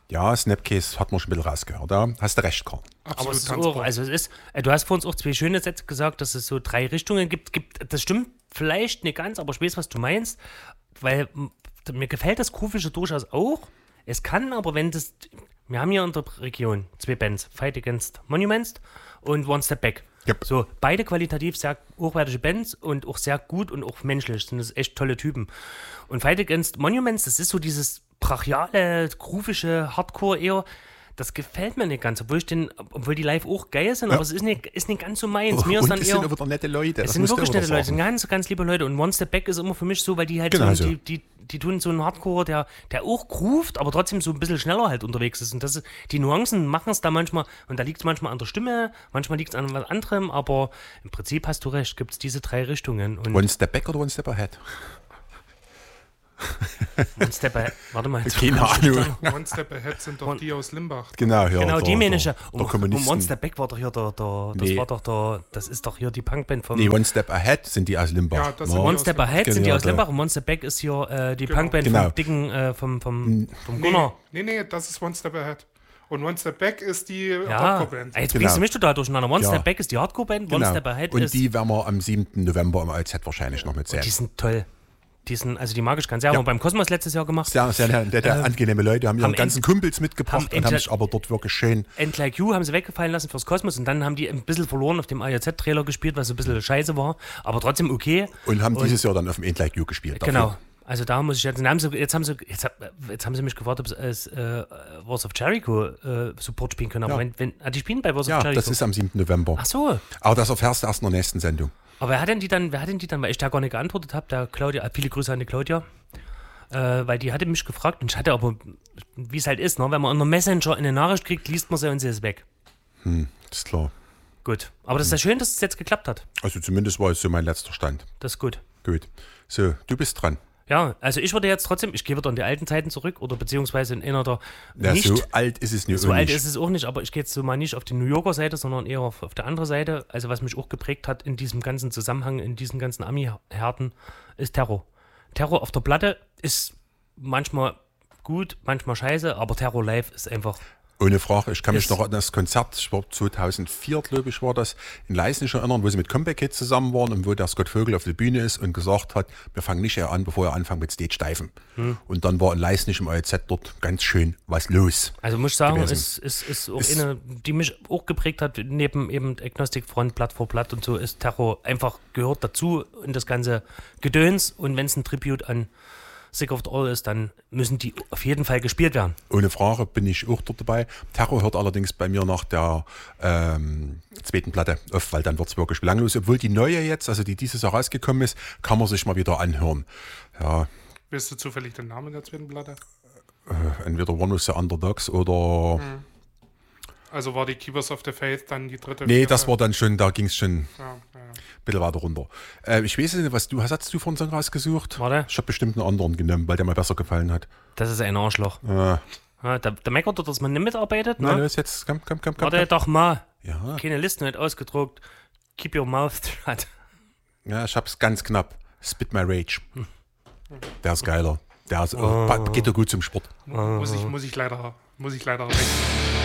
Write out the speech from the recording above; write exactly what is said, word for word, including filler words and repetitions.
Ja, Snapcase hat man schon ein bisschen rausgehört. Da hast du recht, Karl. Aber es ist auch, also es ist, du hast vor uns auch zwei schöne Sätze gesagt, dass es so drei Richtungen gibt. gibt. Das stimmt vielleicht nicht ganz, aber ich weiß, was du meinst. Weil mir gefällt das Groovische durchaus auch. Es kann aber, wenn das... Wir haben hier in der Region zwei Bands, Fight Against Monuments und One Step Back. Yep. So, beide qualitativ sehr hochwertige Bands und auch sehr gut und auch menschlich. Sind das echt tolle Typen. Und Fight Against Monuments, das ist so dieses brachiale, groovische Hardcore eher. Das gefällt mir nicht ganz, obwohl ich den, obwohl die live auch geil sind, ja. aber es ist nicht, ist nicht ganz so meins. Mir und ist dann es eher, sind wieder nette Leute. Es sind wirklich nette Leute, sind ganz, ganz liebe Leute. Und One Step Back ist immer für mich so, weil die halt genau so, so. Die, die, die tun so einen Hardcore, der, der auch groovt, aber trotzdem so ein bisschen schneller halt unterwegs ist. Und das ist, die Nuancen machen es da manchmal, und da liegt es manchmal an der Stimme, manchmal liegt es an was anderem, aber im Prinzip hast du recht, gibt es diese drei Richtungen. Und One Step Back oder One Step Ahead? One Step Ahead, warte mal. Keine Ahnung. One Step Ahead sind doch die aus Limbach. Genau, ja, genau der, die meine ich ja. Der, Und, und One Step Back war doch hier der, der das nee. war doch der, das ist doch hier die Punkband vom... Nee, One Step Ahead sind die aus Limbach. Ja, das no. sind One Step Ahead genau, sind die aus der. Limbach und One Step Back ist hier äh, die Genau. Punkband Genau. vom dicken, äh, vom, vom, vom Nee, Gunnar. nee, nee, das ist One Step Ahead. Und One Step Back ist die Ja, Hardcore-Band. jetzt Genau. bringst du mich total durcheinander. One Ja. Step Back ist die Hardcore-Band, One Genau. Step Ahead und ist... die werden wir am siebten November im O Z wahrscheinlich noch mit sehen. Die sind toll. Die sind, also die mag ich ganz sehr. Ja. Haben wir beim Kosmos letztes Jahr gemacht. Sehr, sehr nette, äh, angenehme Leute, haben ihre haben ganzen Ent- Kumpels mitgebracht haben und haben Ent- sich aber dort wirklich schön... End Like You haben sie weggefallen lassen fürs Kosmos und dann haben die ein bisschen verloren auf dem A J Z-Trailer gespielt, was so ein bisschen scheiße war, aber trotzdem okay. Und haben Und- dieses Jahr dann auf dem End Like You gespielt. Genau. Dafür. Also da muss ich jetzt, haben sie, jetzt haben sie, jetzt, hab- jetzt haben sie mich gefragt, ob sie als äh, Wars of Jericho äh, Support spielen können. Aber Ja. wenn, wenn, ah, die spielen bei Wars Ja, of Jericho. das ist am siebten November. Ach so. Aber das erfährst du erst in der nächsten Sendung. Aber wer hat denn die dann, wer hat denn die dann, weil ich da gar nicht geantwortet habe, der Claudia, viele Grüße an die Claudia, äh, weil die hatte mich gefragt und ich hatte aber, wie es halt ist, ne, wenn man unter Messenger eine Nachricht kriegt, liest man sie und sie ist weg. Hm, ist klar. Gut. Aber das ist ja schön, dass es jetzt geklappt hat. Also zumindest war es so mein letzter Stand. Das ist gut. Gut. So, du bist dran. Ja, also ich würde jetzt trotzdem, ich gehe wieder in die alten Zeiten zurück oder beziehungsweise in einer der Ja, nicht, so alt ist es nicht. so alt ist es auch nicht, aber ich gehe jetzt so mal nicht auf die New Yorker Seite, sondern eher auf, auf der anderen Seite. Also was mich auch geprägt hat in diesem ganzen Zusammenhang, in diesen ganzen Ami-Härten, ist Terror. Terror auf der Platte ist manchmal gut, manchmal scheiße, aber Terror live ist einfach... Ohne Frage. Ich kann mich Ist- noch an das Konzert, ich war zweitausendvier, glaube ich, war das, in Leisnig erinnern, wo sie mit Comeback Kids zusammen waren und wo der Scott Vogel auf der Bühne ist und gesagt hat, wir fangen nicht eher an, bevor wir anfangen mit Stage Steifen. Hm. Und dann war in Leisnig im O Z dort ganz schön was los. Also muss ich sagen, gewesen. ist, ist, ist auch Ist- eine, die mich auch geprägt hat, neben eben Agnostic Front, Blatt vor Blatt und so, ist Terror einfach gehört dazu in das ganze Gedöns. Und wenn es ein Tribute an Sick of It All ist, dann müssen die auf jeden Fall gespielt werden. Ohne Frage bin ich auch dort dabei. Terror hört allerdings bei mir nach der ähm, zweiten Platte auf, weil dann wird es wirklich belanglos. Obwohl die neue jetzt, also die dieses Jahr rausgekommen ist, kann man sich mal wieder anhören. Ja, Weißt du zufällig den Namen der zweiten Platte? äh, entweder One of the Underdogs oder... Mhm. Also war die Keepers of the Faith dann die dritte? Nee, vierte? das war dann schon, da ging es schon Ja, ja. ein bisschen weiter runter. Äh, ich weiß nicht, was du hast, hast du von Song rausgesucht? Warte. Ich habe bestimmt einen anderen genommen, weil der mir besser gefallen hat. Das ist ein Arschloch. Äh, Ja, der, der meckert doch, dass man nicht mitarbeitet. na, Ne? los, jetzt, komm, komm, komm, komm. Warte komm. doch mal. Ja, Keine Liste nicht ausgedruckt. Keep your mouth shut. ja, ich hab's ganz knapp. Spit My Rage. Der ist geiler. Der ist, oh. pa- geht doch gut zum Sport. Muss ich, muss ich leider, muss ich leider weg.